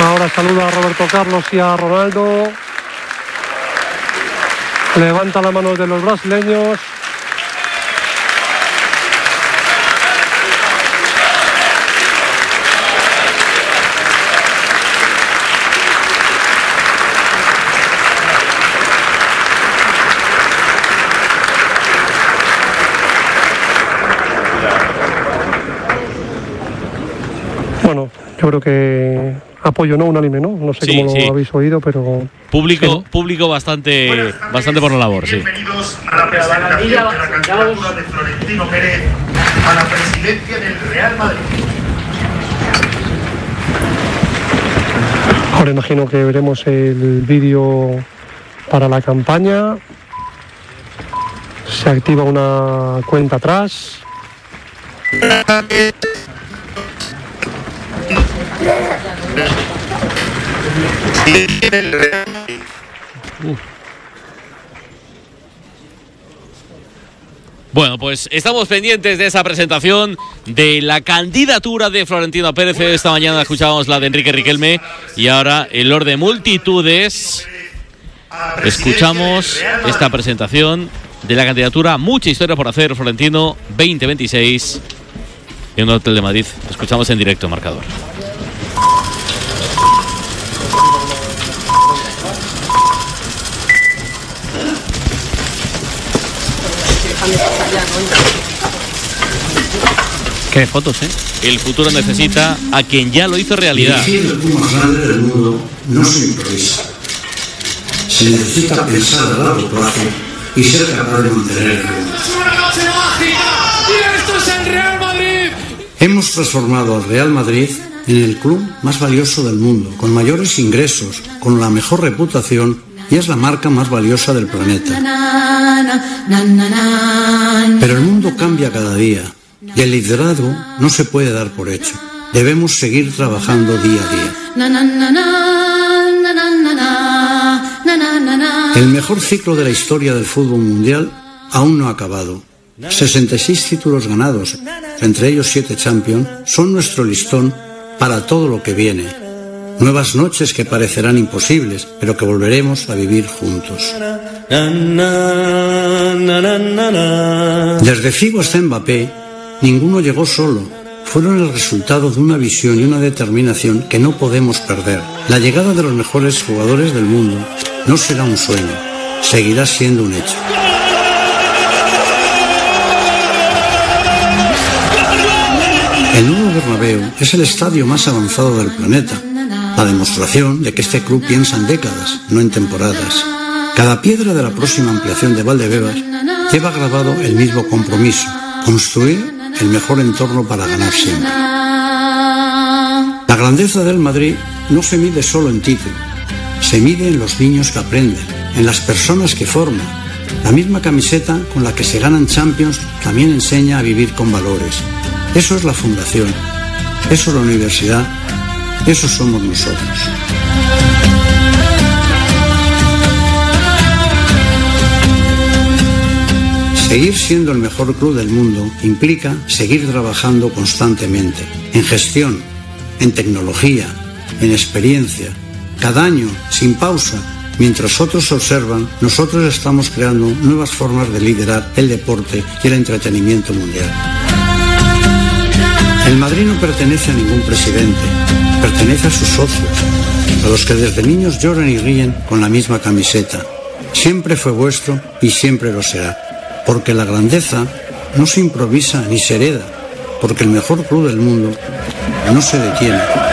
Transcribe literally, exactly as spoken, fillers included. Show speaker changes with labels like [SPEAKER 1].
[SPEAKER 1] Ahora saluda a Roberto Carlos y a Ronaldo. Levanta la mano de los brasileños. Bueno, yo creo que apoyo no unánime, ¿no? No sé sí, cómo lo sí. habéis oído, pero...
[SPEAKER 2] Público,
[SPEAKER 1] sí, ¿no?
[SPEAKER 2] público bastante, bastante por la labor, sí.
[SPEAKER 3] Bienvenidos a la presentación de la candidatura de Florentino Pérez a la presidencia del Real Madrid.
[SPEAKER 1] Ahora imagino que veremos el vídeo para la campaña. Se activa una cuenta atrás.
[SPEAKER 2] Uh. Bueno, pues estamos pendientes de esa presentación de la candidatura de Florentino Pérez. Esta mañana escuchábamos la de Enrique Riquelme y ahora el Lord de Multitudes. Escuchamos esta presentación de la candidatura. Mucha historia por hacer, Florentino veinte veintiséis en un hotel de Madrid. Escuchamos en directo, marcador. Qué fotos, ¿eh? El futuro necesita a quien ya lo hizo realidad.
[SPEAKER 4] Dirigir el club más grande del mundo no se improvisa. Se necesita pensar a largo plazo y ser capaz de mantener el rumbo.
[SPEAKER 5] ¡Es una noche mágica! ¡Y esto es el Real Madrid!
[SPEAKER 4] Hemos transformado al Real Madrid en el club más valioso del mundo, con mayores ingresos, con la mejor reputación y es la marca más valiosa del planeta. Pero el mundo cambia cada día y el liderazgo no se puede dar por hecho. Debemos seguir trabajando día a día. El mejor ciclo de la historia del fútbol mundial aún no ha acabado. sesenta y seis títulos ganados, entre ellos siete Champions, son nuestro listón para todo lo que viene. Nuevas noches que parecerán imposibles, pero que volveremos a vivir juntos. Desde Figo hasta Mbappé, ninguno llegó solo. Fueron el resultado de una visión y una determinación que no podemos perder. La llegada de los mejores jugadores del mundo no será un sueño, seguirá siendo un hecho. El nuevo Bernabéu es el estadio más avanzado del planeta. La demostración de que este club piensa en décadas, no en temporadas. Cada piedra de la próxima ampliación de Valdebebas lleva grabado el mismo compromiso: construir el mejor entorno para ganar siempre. La grandeza del Madrid no se mide solo en título, se mide en los niños que aprenden, en las personas que forman. La misma camiseta con la que se ganan Champions también enseña a vivir con valores. Eso es la fundación, eso es la universidad, eso somos nosotros. Seguir siendo el mejor club del mundo implica seguir trabajando constantemente, en gestión, en tecnología, en experiencia. Cada año, sin pausa, mientras otros observan, nosotros estamos creando nuevas formas de liderar el deporte y el entretenimiento mundial. El Madrid no pertenece a ningún presidente, pertenece a sus socios, a los que desde niños lloran y ríen con la misma camiseta. Siempre fue vuestro y siempre lo será, porque la grandeza no se improvisa ni se hereda, porque el mejor club del mundo no se detiene.